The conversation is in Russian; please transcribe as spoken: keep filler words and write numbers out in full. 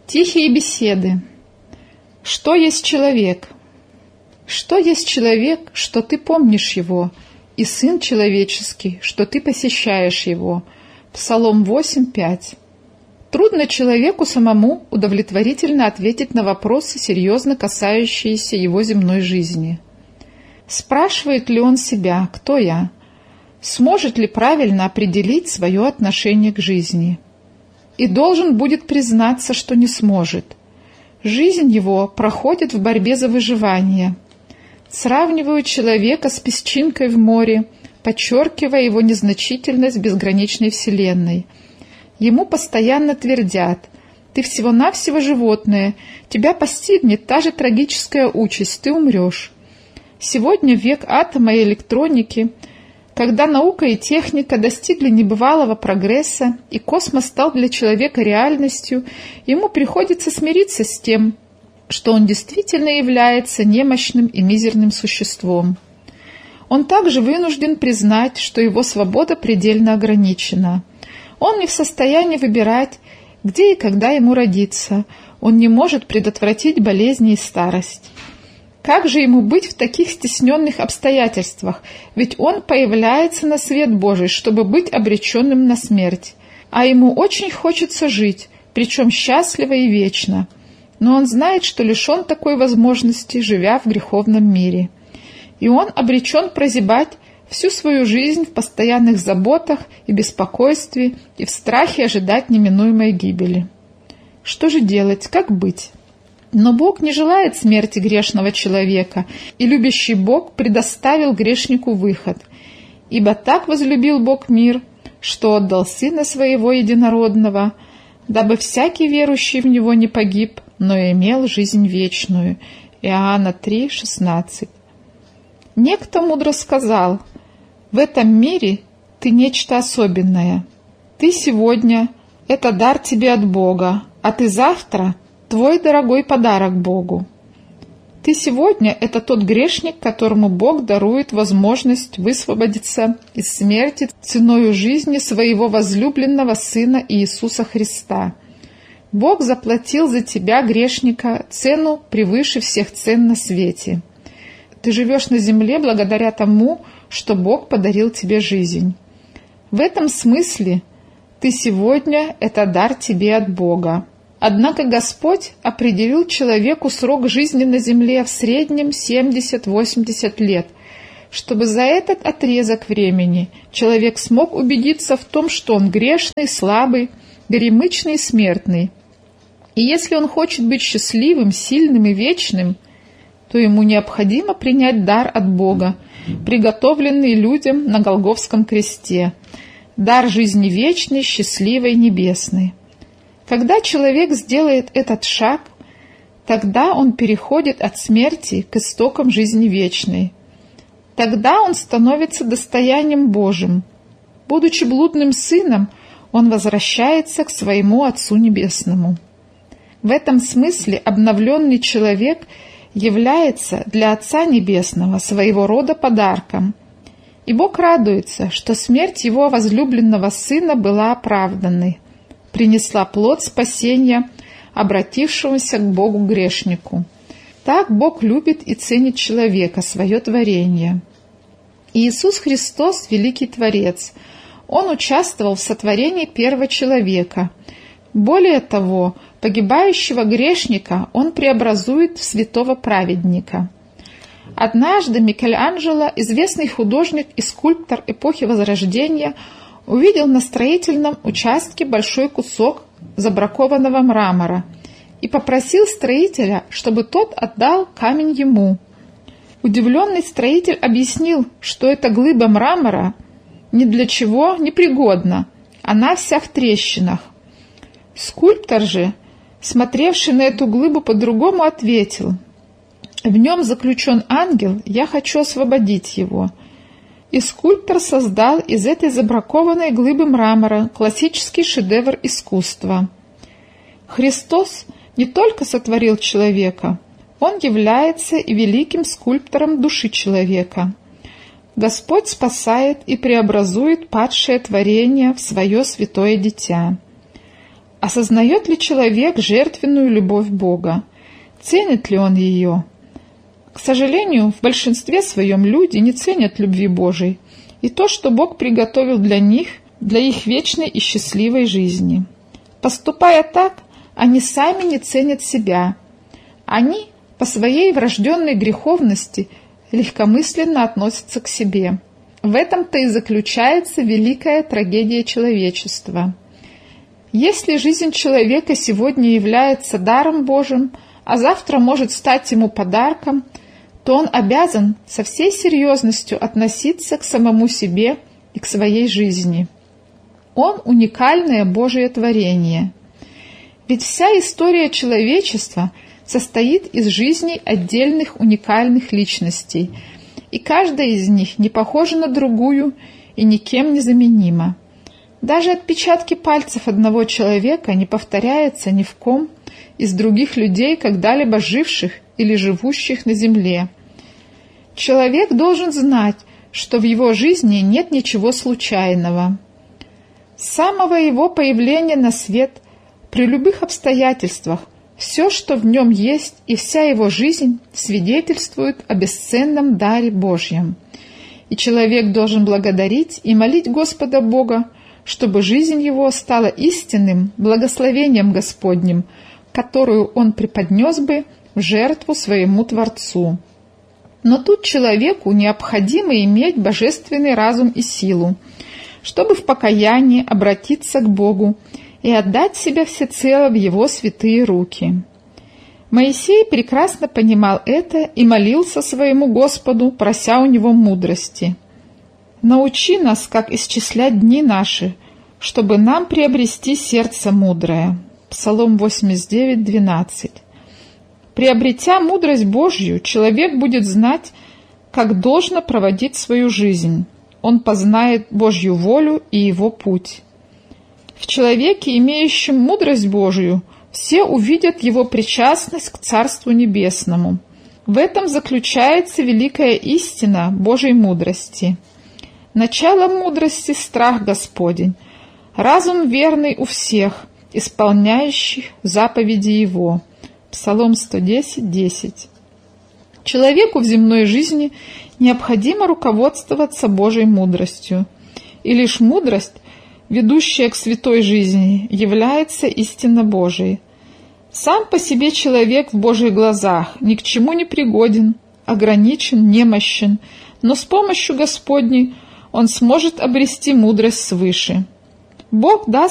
Тихие беседы. Что есть человек? Что есть человек, что ты помнишь его, и сын человеческий, что ты посещаешь его? Псалом восемь, пять. Трудно человеку самому удовлетворительно ответить на вопросы, серьезно касающиеся его земной жизни. Спрашивает ли он себя, кто я? Сможет ли правильно определить свое отношение к жизни? И должен будет признаться, что не сможет. Жизнь его проходит в борьбе за выживание. Сравнивают человека с песчинкой в море, подчеркивая его незначительность в безграничной вселенной. Ему постоянно твердят: «Ты всего-навсего животное, тебя постигнет та же трагическая участь, ты умрешь». Сегодня век атома и электроники, когда наука и техника достигли небывалого прогресса, и космос стал для человека реальностью, ему приходится смириться с тем, что он действительно является немощным и мизерным существом. Он также вынужден признать, что его свобода предельно ограничена. Он не в состоянии выбирать, где и когда ему родиться. Он не может предотвратить болезни и старость. Как же ему быть в таких стесненных обстоятельствах? Ведь он появляется на свет Божий, чтобы быть обреченным на смерть. А ему очень хочется жить, причем счастливо и вечно. Но он знает, что лишен такой возможности, живя в греховном мире. И он обречен прозябать всю свою жизнь в постоянных заботах и беспокойстве и в страхе ожидать неминуемой гибели. Что же делать? Как быть? Но Бог не желает смерти грешного человека, и любящий Бог предоставил грешнику выход. Ибо так возлюбил Бог мир, что отдал Сына Своего Единородного, дабы всякий верующий в Него не погиб, но имел жизнь вечную. Иоанна три, шестнадцать. Некто мудро сказал: «В этом мире ты нечто особенное. Ты сегодня — это дар тебе от Бога, а ты завтра — твой дорогой подарок Богу. Ты сегодня — это тот грешник, которому Бог дарует возможность высвободиться из смерти ценою жизни своего возлюбленного Сына Иисуса Христа. Бог заплатил за тебя, грешника, цену превыше всех цен на свете. Ты живешь на земле благодаря тому, что Бог подарил тебе жизнь. В этом смысле ты сегодня — это дар тебе от Бога. Однако Господь определил человеку срок жизни на земле в среднем семьдесят-восемьдесят лет, чтобы за этот отрезок времени человек смог убедиться в том, что он грешный, слабый, горемычный и смертный. И если он хочет быть счастливым, сильным и вечным, то ему необходимо принять дар от Бога, приготовленный людям на Голгофском кресте, дар жизни вечной, счастливой, небесной. Когда человек сделает этот шаг, тогда он переходит от смерти к истокам жизни вечной. Тогда он становится достоянием Божьим. Будучи блудным сыном, он возвращается к своему Отцу Небесному. В этом смысле обновленный человек является для Отца Небесного своего рода подарком. И Бог радуется, что смерть его возлюбленного сына была оправданной, принесла плод спасения обратившемуся к Богу грешнику. Так Бог любит и ценит человека, свое творение. Иисус Христос – великий Творец. Он участвовал в сотворении первого человека. Более того, погибающего грешника Он преобразует в святого праведника. Однажды Микеланджело, известный художник и скульптор эпохи Возрождения, увидел на строительном участке большой кусок забракованного мрамора и попросил строителя, чтобы тот отдал камень ему. Удивленный строитель объяснил, что эта глыба мрамора ни для чего не пригодна, она вся в трещинах. Скульптор же, смотревший на эту глыбу по-другому, ответил: «В нем заключен ангел, я хочу освободить его». И скульптор создал из этой забракованной глыбы мрамора классический шедевр искусства. Христос не только сотворил человека, Он является и великим скульптором души человека. Господь спасает и преобразует падшее творение в свое святое дитя. Осознает ли человек жертвенную любовь Бога? Ценит ли он ее? К сожалению, в большинстве своем люди не ценят любви Божией и то, что Бог приготовил для них, для их вечной и счастливой жизни. Поступая так, они сами не ценят себя. Они по своей врожденной греховности легкомысленно относятся к себе. В этом-то и заключается великая трагедия человечества. Если жизнь человека сегодня является даром Божьим, а завтра может стать ему подарком, то он обязан со всей серьезностью относиться к самому себе и к своей жизни. Он уникальное Божие творение. Ведь вся история человечества состоит из жизней отдельных уникальных личностей, и каждая из них не похожа на другую и никем не заменима. Даже отпечатки пальцев одного человека не повторяются ни в ком из других людей, когда-либо живших или живущих на земле. Человек должен знать, что в его жизни нет ничего случайного. С самого его появления на свет, при любых обстоятельствах, все, что в нем есть, и вся его жизнь свидетельствуют о бесценном даре Божьем. И человек должен благодарить и молить Господа Бога, чтобы жизнь его стала истинным благословением Господним, которую он преподнес бы в жертву своему Творцу. Но тут человеку необходимо иметь божественный разум и силу, чтобы в покаянии обратиться к Богу и отдать себя всецело в Его святые руки. Моисей прекрасно понимал это и молился своему Господу, прося у Него мудрости. «Научи нас, как исчислять дни наши, чтобы нам приобрести сердце мудрое». Псалом восемьдесят девять, двенадцать. Приобретя мудрость Божью, человек будет знать, как должно проводить свою жизнь. Он познает Божью волю и Его путь. В человеке, имеющем мудрость Божию, все увидят его причастность к Царству Небесному. В этом заключается великая истина Божьей мудрости. Начало мудрости – страх Господень, разум верный у всех, исполняющих заповеди Его. Псалом сто десять, десять. Человеку в земной жизни необходимо руководствоваться Божьей мудростью, и лишь мудрость, ведущая к святой жизни, является истинно Божией. Сам по себе человек в Божьих глазах ни к чему не пригоден, ограничен, немощен, но с помощью Господней он сможет обрести мудрость свыше. Бог даст